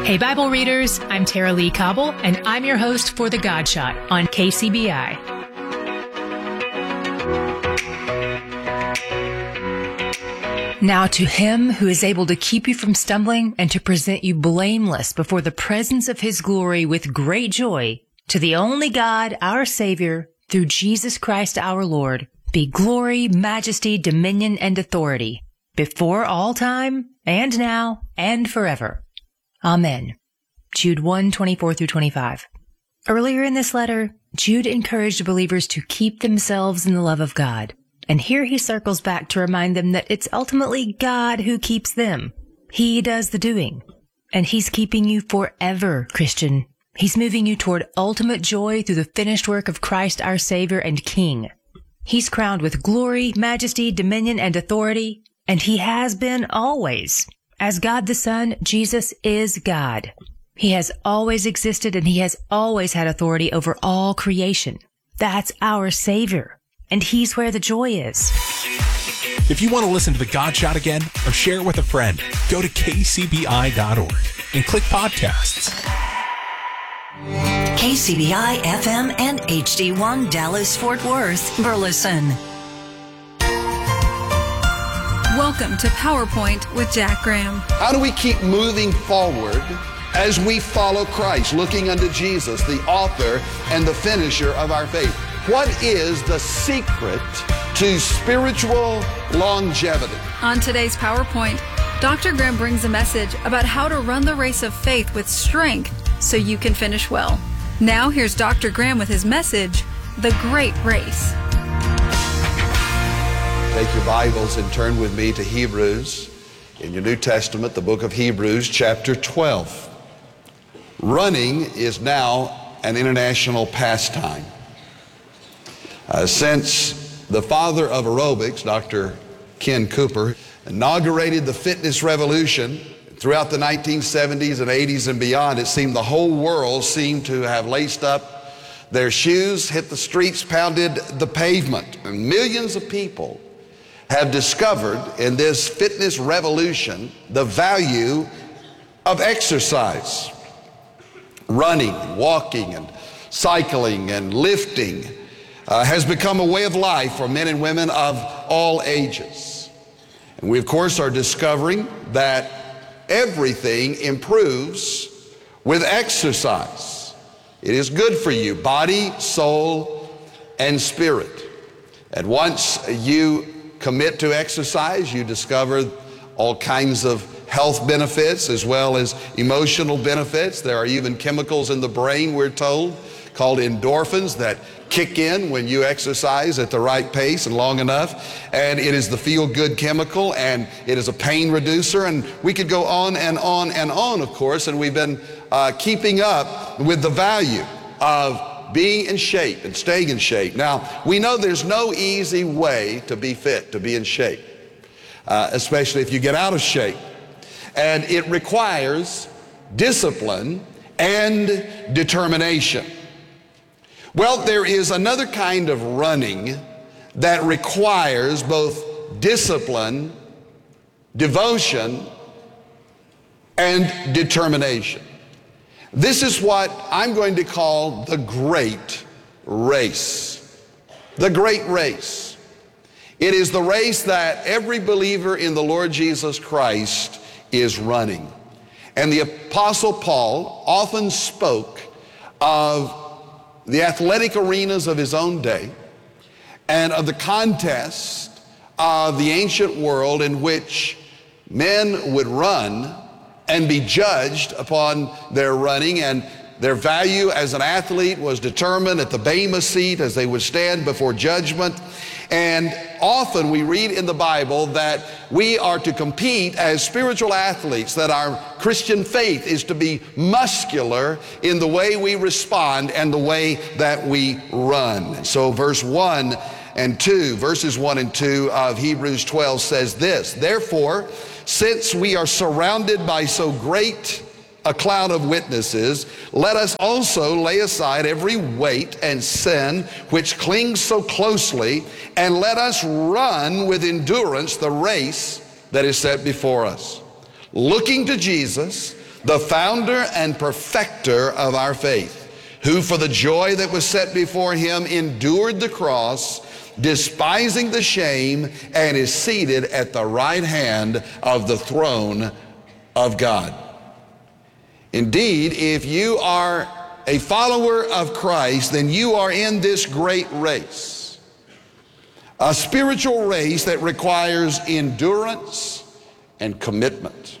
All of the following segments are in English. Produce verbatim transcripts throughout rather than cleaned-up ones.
Hey Bible readers, I'm Tara Lee Cobble, and I'm your host for The God Shot on K C B I. Now to him who is able to keep you from stumbling and to present you blameless before the presence of his glory with great joy, to the only God, our Savior, through Jesus Christ our Lord, be glory, majesty, dominion, and authority, before all time, and now, and forever. Amen. Jude one, twenty-four through twenty-five. Earlier in this letter, Jude encouraged believers to keep themselves in the love of God. And here he circles back to remind them that it's ultimately God who keeps them. He does the doing. And he's keeping you forever, Christian. He's moving you toward ultimate joy through the finished work of Christ our Savior and King. He's crowned with glory, majesty, dominion, and authority. And he has been always. As God the Son, Jesus is God. He has always existed and he has always had authority over all creation. That's our Savior. And he's where the joy is. If you want to listen to The God Shot again or share it with a friend, go to K C B I dot org and click podcasts. K C B I F M and H D one Dallas Fort Worth, Burleson. Welcome to PowerPoint with Jack Graham. How do we keep moving forward as we follow Christ, looking unto Jesus, the author and the finisher of our faith? What is the secret to spiritual longevity? On today's PowerPoint, Doctor Graham brings a message about how to run the race of faith with strength so you can finish well. Now here's Doctor Graham with his message, The Great Race. Take your Bibles and turn with me to Hebrews, in your New Testament, the book of Hebrews, chapter twelve. Running is now an international pastime. Uh, since the father of aerobics, Doctor Ken Cooper, inaugurated the fitness revolution throughout the nineteen seventies and eighties and beyond, it seemed the whole world seemed to have laced up their shoes, hit the streets, pounded the pavement, and millions of people have discovered in this fitness revolution the value of exercise. Running, walking, and cycling, and lifting uh, has become a way of life for men and women of all ages. And we, of course, are discovering that everything improves with exercise. It is good for you, body, soul, and spirit. And once you commit to exercise, you discover all kinds of health benefits as well as emotional benefits. There are even chemicals in the brain, we're told, called endorphins that kick in when you exercise at the right pace and long enough. And it is the feel-good chemical, and it is a pain reducer. And we could go on and on and on, of course, and we've been uh, keeping up with the value of being in shape and staying in shape. Now, we know there's no easy way to be fit, to be in shape, uh, especially if you get out of shape. And it requires discipline and determination. Well, there is another kind of running that requires both discipline, devotion, and determination. This is what I'm going to call the great race. The great race. It is the race that every believer in the Lord Jesus Christ is running. And the Apostle Paul often spoke of the athletic arenas of his own day and of the contest of the ancient world in which men would run and be judged upon their running, and their value as an athlete was determined at the Bema seat as they would stand before judgment. And often we read in the Bible that we are to compete as spiritual athletes, that our Christian faith is to be muscular in the way we respond and the way that we run. So verse one and two, verses one and two of Hebrews twelve says this: "Therefore, since we are surrounded by so great a cloud of witnesses, let us also lay aside every weight and sin which clings so closely, and let us run with endurance the race that is set before us, looking to Jesus, the founder and perfecter of our faith, who for the joy that was set before him endured the cross, despising the shame, and is seated at the right hand of the throne of God. Indeed, if you are a follower of Christ, then you are in this great race, a spiritual race that requires endurance and commitment.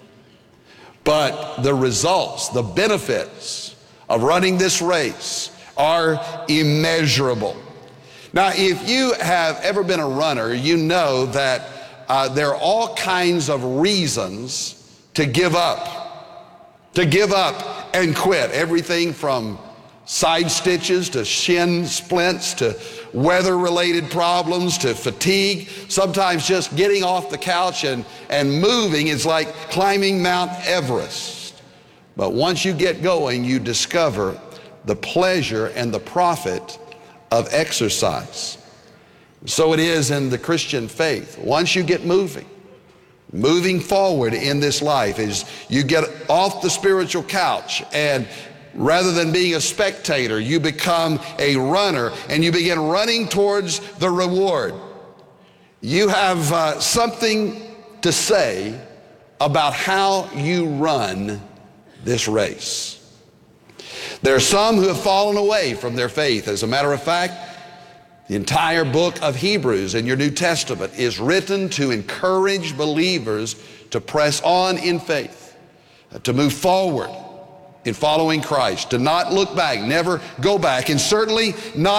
But the results, the benefits of running this race are immeasurable. Now, if you have ever been a runner, you know that uh, there are all kinds of reasons to give up. To give up and quit. Everything from side stitches to shin splints to weather-related problems to fatigue. Sometimes just getting off the couch and, and moving is like climbing Mount Everest. But once you get going, you discover the pleasure and the profit of exercise. So it is in the Christian faith. Once you get moving, moving forward in this life, is you get off the spiritual couch, and rather than being a spectator, you become a runner and you begin running towards the reward. You have uh, something to say about how you run this race. There are some who have fallen away from their faith. As a matter of fact, the entire book of Hebrews in your New Testament is written to encourage believers to press on in faith, to move forward in following Christ, to not look back, never go back, and certainly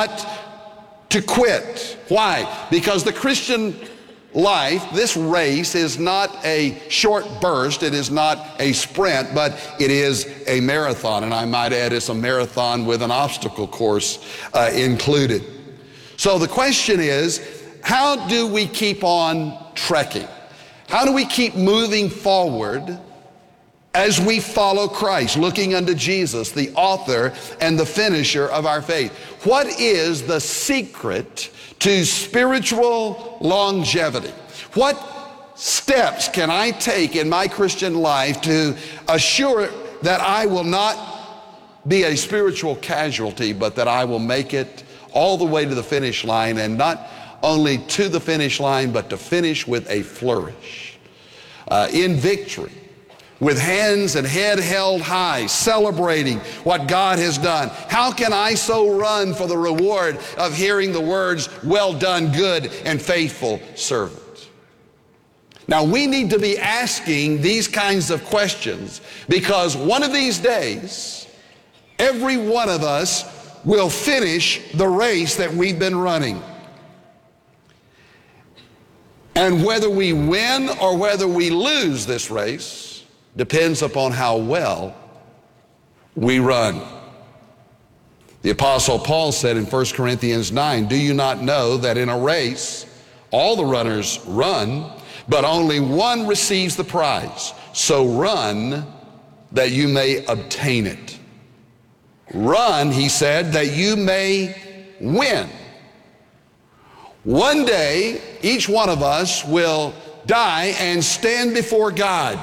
not to quit. Why? Because the Christian life, this race, is not a short burst, it is not a sprint, but it is a marathon. And I might add, it's a marathon with an obstacle course uh, included. So the question is, how do we keep on trekking? How do we keep moving forward as we follow Christ, looking unto Jesus, the author and the finisher of our faith? What is the secret to spiritual longevity? What steps can I take in my Christian life to assure that I will not be a spiritual casualty, but that I will make it all the way to the finish line, and not only to the finish line, but to finish with a flourish, uh, in victory, with hands and head held high, celebrating what God has done? How can I so run for the reward of hearing the words, "Well done, good and faithful servant"? Now, we need to be asking these kinds of questions, because one of these days, every one of us will finish the race that we've been running. And whether we win or whether we lose this race depends upon how well we run. The Apostle Paul said in First Corinthians nine, "Do you not know that in a race all the runners run, but only one receives the prize? So run that you may obtain it." Run, he said, that you may win. One day, each one of us will die and stand before God,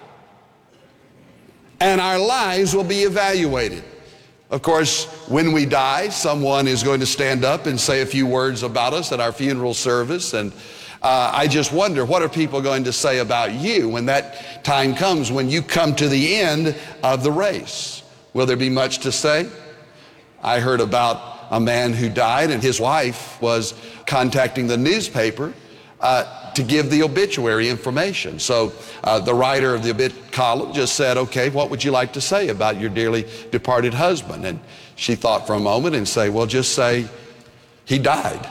and our lives will be evaluated. Of course, when we die, someone is going to stand up and say a few words about us at our funeral service, and uh, I just wonder, what are people going to say about you when that time comes, when you come to the end of the race? Will there be much to say? I heard about a man who died, and his wife was contacting the newspaper uh, to give the obituary information. So uh, the writer of the obit column just said, "Okay, what would you like to say about your dearly departed husband?" And she thought for a moment and say, "Well, just say he died."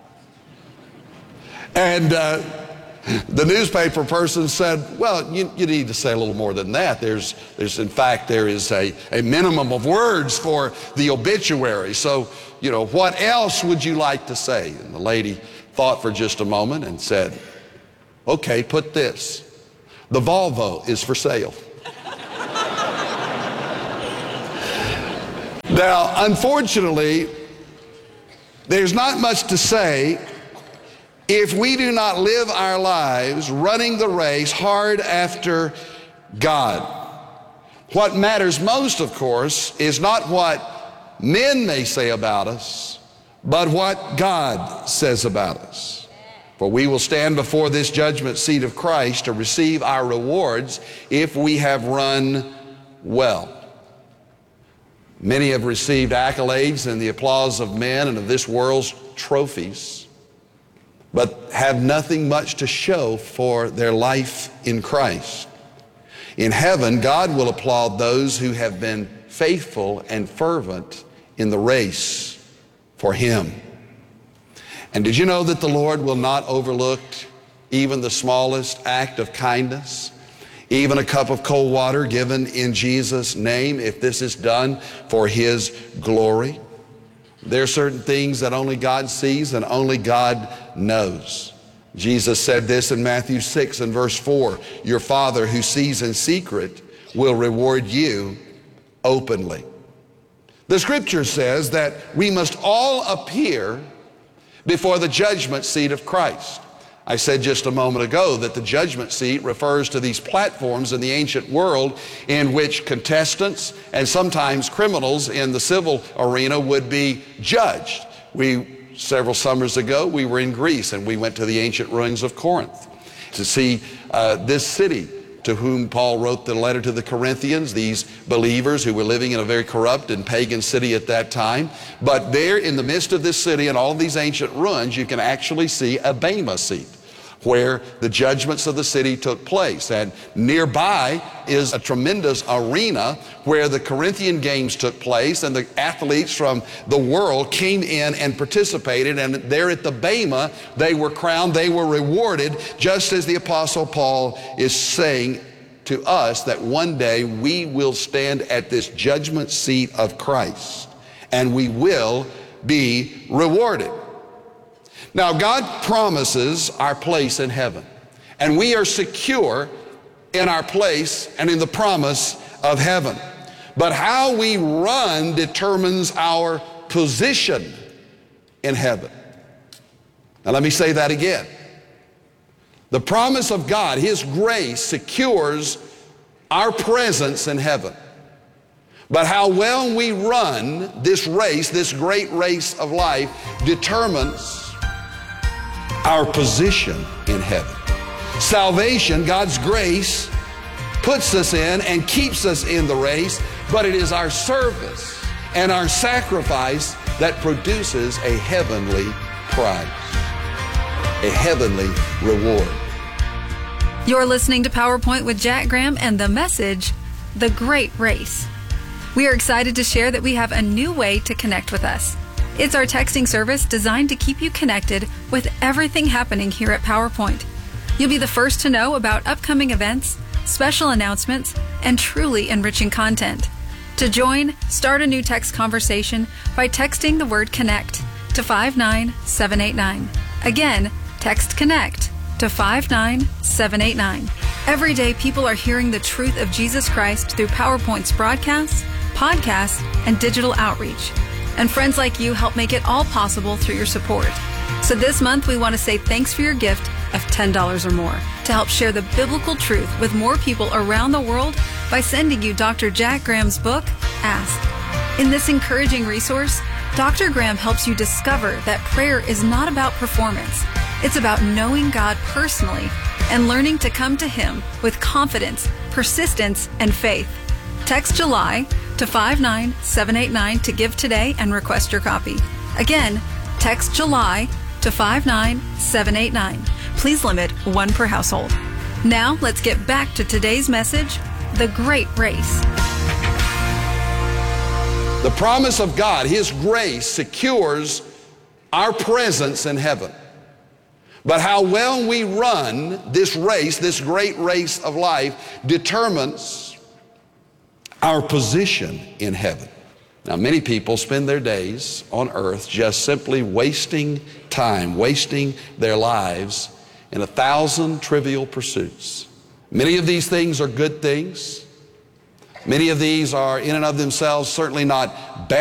And uh, the newspaper person said, "Well, you, you need to say a little more than that. There's, there's in fact, there is a, a minimum of words for the obituary. So, you know, what else would you like to say?" And the lady thought for just a moment and said, "Okay, put this. The Volvo is for sale." Now, unfortunately, there's not much to say if we do not live our lives running the race hard after God. What matters most, of course, is not what men may say about us, but what God says about us. For we will stand before this judgment seat of Christ to receive our rewards if we have run well. Many have received accolades and the applause of men and of this world's trophies, but have nothing much to show for their life in Christ. In heaven, God will applaud those who have been faithful and fervent in the race for Him. And did you know that the Lord will not overlook even the smallest act of kindness, even a cup of cold water given in Jesus' name, if this is done for His glory? There are certain things that only God sees and only God knows. Jesus said this in Matthew six and verse four, your Father who sees in secret will reward you openly. The scripture says that we must all appear before the judgment seat of Christ. I said just a moment ago that the judgment seat refers to these platforms in the ancient world in which contestants and sometimes criminals in the civil arena would be judged. We Several summers ago, we were in Greece and we went to the ancient ruins of Corinth to see uh, this city to whom Paul wrote the letter to the Corinthians, these believers who were living in a very corrupt and pagan city at that time. But there in the midst of this city and all these ancient ruins, you can actually see a Bema seat where the judgments of the city took place. And nearby is a tremendous arena where the Corinthian games took place and the athletes from the world came in and participated, and there at the Bema they were crowned, they were rewarded, just as the Apostle Paul is saying to us that one day we will stand at this judgment seat of Christ and we will be rewarded. Now, God promises our place in heaven, and we are secure in our place and in the promise of heaven. But how we run determines our position in heaven. Now, let me say that again. The promise of God, His grace, secures our presence in heaven. But how well we run this race, this great race of life, determines our position in heaven. Salvation, God's grace, puts us in and keeps us in the race, but it is our service and our sacrifice that produces a heavenly prize, a heavenly reward. You're listening to PowerPoint with Jack Graham and the message, The Great Race. We are excited to share that we have a new way to connect with us. It's our texting service designed to keep you connected with everything happening here at PowerPoint. You'll be the first to know about upcoming events, special announcements, and truly enriching content. To join, start a new text conversation by texting the word CONNECT to five nine seven eight nine. Again, text CONNECT to five nine seven eight nine. Every day, people are hearing the truth of Jesus Christ through PowerPoint's broadcasts, podcasts, and digital outreach. And friends like you help make it all possible through your support. So this month, we want to say thanks for your gift of ten dollars or more to help share the biblical truth with more people around the world by sending you Doctor Jack Graham's book, Ask. In this encouraging resource, Doctor Graham helps you discover that prayer is not about performance. It's about knowing God personally and learning to come to Him with confidence, persistence, and faith. Text July to five nine seven eight nine to give today and request your copy. Again, text July to five nine seven eight nine. Please limit one per household. Now let's get back to today's message, The Great Race. The promise of God, His grace, secures our presence in heaven. But how well we run this race, this great race of life, determines our position in heaven. Now, many people spend their days on earth just simply wasting time, wasting their lives in a thousand trivial pursuits. Many of these things are good things. Many of these are in and of themselves certainly not bad.